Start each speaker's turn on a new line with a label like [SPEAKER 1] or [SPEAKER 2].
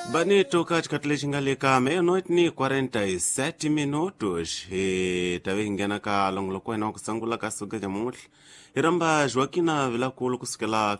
[SPEAKER 1] Bonito katika tulichingalika meia-noite ni 47 minutos e tawengana ka longolo kwena kusangula ka suga ja mutl iramba Joaquina Vilakulu kusukela